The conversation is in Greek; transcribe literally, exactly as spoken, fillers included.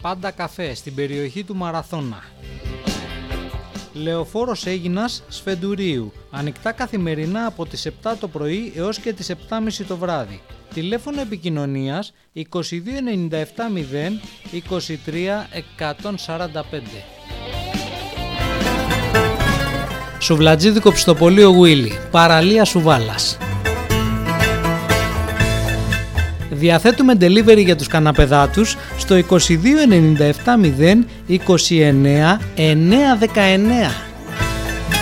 Πάντα καφέ στην περιοχή του Μαραθώνα. Λεωφόρος Αίγινας Σφεντουρίου. Ανοιχτά καθημερινά από τις επτά το πρωί έως και τις επτά και μισή το βράδυ. Τηλέφωνο επικοινωνίας είκοσι δύο ενενήντα επτά μηδέν είκοσι τρία εκατόν σαράντα πέντε. Σουβλατζίδικο Ψητοπολείο Γουίλι, παραλία Σουβάλας. Διαθέτουμε delivery για τους καναπεδάτους στο είκοσι δύο ενενήντα επτά μηδέν είκοσι εννέα εννιακόσια δεκαεννέα.